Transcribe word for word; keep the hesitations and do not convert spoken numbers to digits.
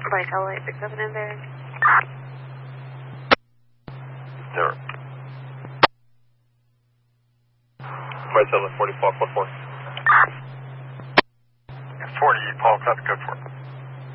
Bike L eight six seven in there. There. Bike L eight forty-four four four. forty, Paul, copy code four.